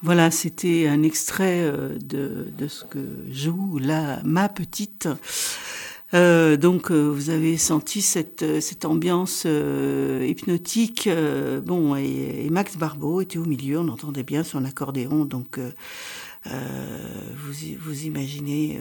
Voilà, c'était un extrait de ce que joue là ma petite. Vous avez senti cette ambiance hypnotique. Et Max Barbeau était au milieu, on entendait bien son accordéon. Vous imaginez,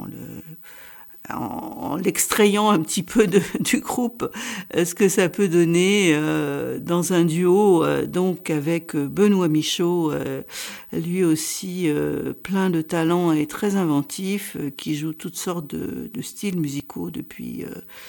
en l'extrayant un petit peu du groupe, ce que ça peut donner dans un duo donc avec Benoît Michaud, lui aussi plein de talent et très inventif, qui joue toutes sortes de styles musicaux depuis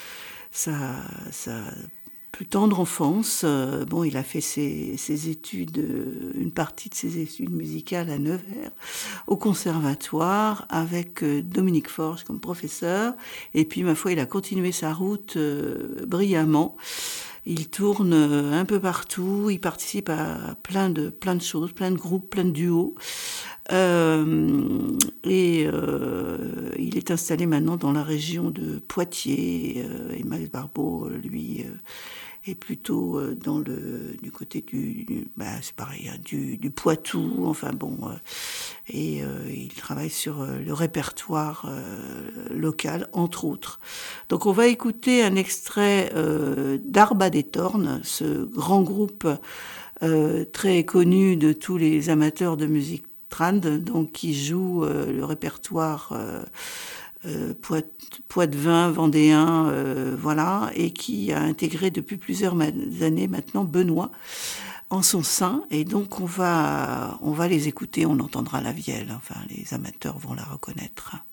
sa plus tendre enfance. Il a fait ses études, une partie de ses études musicales à Nevers, au conservatoire, avec Dominique Forge comme professeur. Et puis, ma foi, il a continué sa route brillamment. Il tourne un peu partout, il participe à plein de choses, plein de groupes, plein de duos. Il est installé maintenant dans la région de Poitiers. Et Max Barbeau, lui, est plutôt du côté c'est pareil, hein, du Poitou. Il travaille sur le répertoire local, entre autres. Donc on va écouter un extrait d'Arba des Tornes, ce grand groupe très connu de tous les amateurs de musique trad, donc qui joue le répertoire poitevin, vendéen, et qui a intégré depuis plusieurs années maintenant Benoît en son sein. Et donc on va les écouter, on entendra la vielle, enfin les amateurs vont la reconnaître.